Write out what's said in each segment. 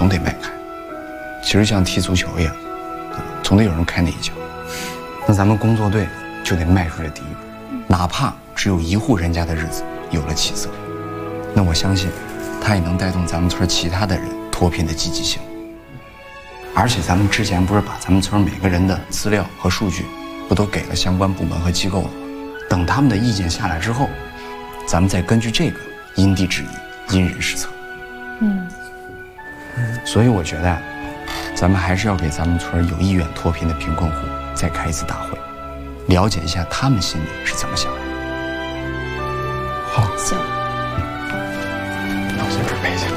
总得迈开。其实像踢足球一样，总得有人开那一脚。那咱们工作队就得迈出这第一步，哪怕只有一户人家的日子有了起色，那我相信，它也能带动咱们村其他的人脱贫的积极性。而且咱们之前不是把咱们村每个人的资料和数据，不都给了相关部门和机构了吗？等他们的意见下来之后，咱们再根据这个因地制宜，因人施策。所以我觉得，咱们还是要给咱们村有意愿脱贫的贫困户再开一次大会，了解一下他们心里是怎么想的。好， 行。 那我先准备一下。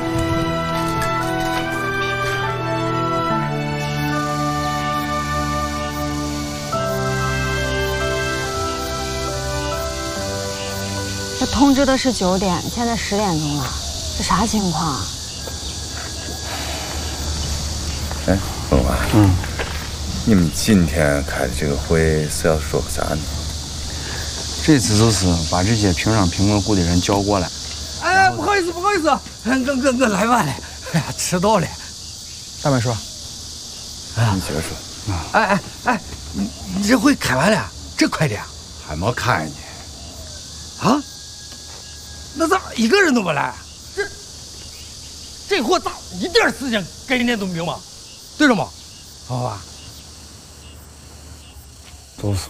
这通知的是9点，现在10点钟了，这啥情况啊？ 哎，凤娃，你们今天开的这个会是要说个啥呢？ 这次就是把这些平壤贫困户的人叫过来。 哎，不好意思，我来晚了，哎呀，迟到了。 大满说， 你接着说。 哎，你这会开完了？这快点？ 还没开呢。 啊？那咋一个人都没来？这货咋一点时间概念都没有吗？对着吗？好吧。 都是。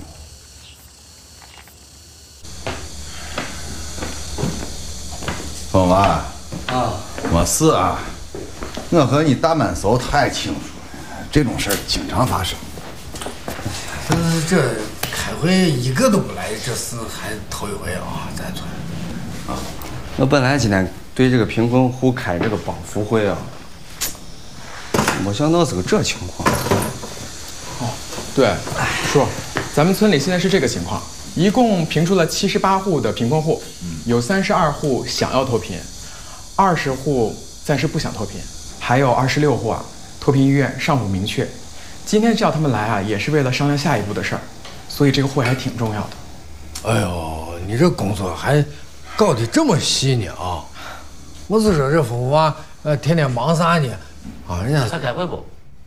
凤娃啊，没事啊。我和你大满嫂太清楚了，这种事儿经常发生。 这开会一个都不来，这事还头一回啊，咱村。啊， 我本来今天对这个贫困户开这个帮扶会啊，没想到是个这情况。 哦，对，叔，咱们村里现在是这个情况，一共评出了78户的贫困户，有32户想要脱贫，20户暂时不想脱贫，还有26户啊，脱贫意愿尚不明确。今天叫他们来啊，也是为了商量下一步的事儿，所以这个会还挺重要的。 哎呦，你这工作还搞得这么细呢啊！我是说这夫妇啊，天天忙啥呢？啊，人家还开会不？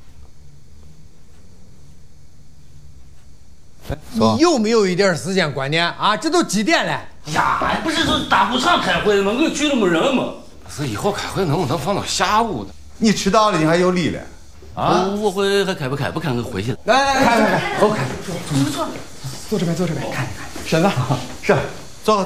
你有没有一点时间观念啊？这都几点了？ 呀，不是说大会上开会吗？我去了没人吗？ 不是，以后开会能不能放到下午的？你迟到了，你还有理了？啊！ 我会还开不开？不开我回去了。 来，都开。 坐这边，看。婶子， 是，坐。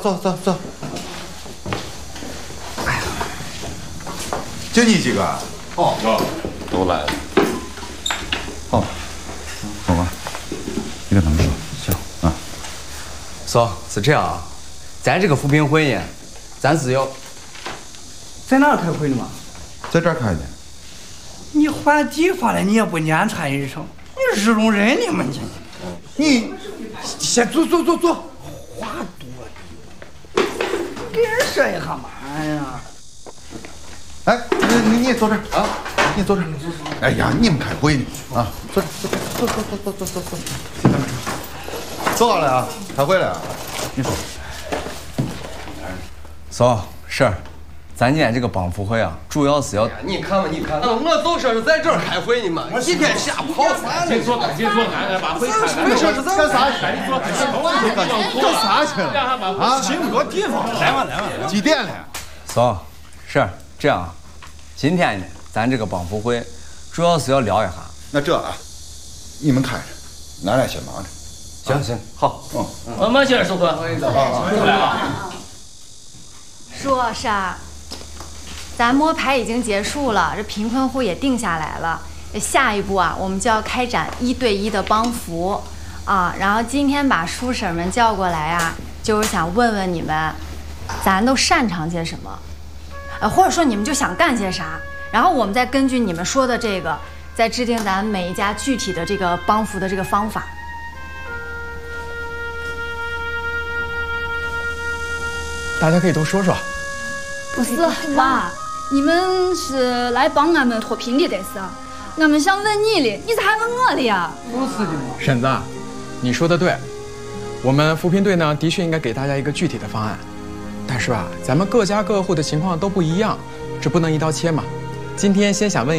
哎呀，就你几个？哦，都来了。好，好吧，你跟他们说。行啊。 嫂，是这样啊，咱这个扶贫会呢，咱是要在哪儿开会呢嘛？ 在这儿开的。 你换地方了，你也不言传一声，你日中人呢嘛你先坐，话多的， 给人说一下嘛。哎呀， 哎，你也坐这儿啊，你坐这儿。哎呀，你们开会呢啊，坐。坐好了啊，开会了啊。你说， 嫂是。咱今天这个帮扶会啊，主要是要…… 你看，我都说是在这儿开会呢嘛，一天瞎跑啥呢？ 赶紧坐，把会开。 没事，是干啥去？干啥去了？啊， 挺多地方。来吧。 几点了？ 嫂，是这样，今天呢，咱这个帮扶会主要是要聊一下。 那这啊，你们开着，咱俩先忙着。 行，好。 慢些说话。出来啊。 说是啊。咱摸排已经结束了，这贫困户也定下来了。下一步啊，我们就要开展1对1的帮扶啊。然后今天把叔婶们叫过来啊，就是想问问你们，咱都擅长些什么，或者说你们就想干些啥。然后我们再根据你们说的这个，再制定咱每一家具体的这个帮扶的这个方法。 大家可以都说说。 不是妈。你们是来帮俺们脱贫的，但是俺们想问你的，你咋还问我的呀？ 不是的嘛。 婶子，你说的对，我们扶贫队呢，的确应该给大家一个具体的方案，但是吧，咱们各家各户的情况都不一样，这不能一刀切嘛。今天先想问。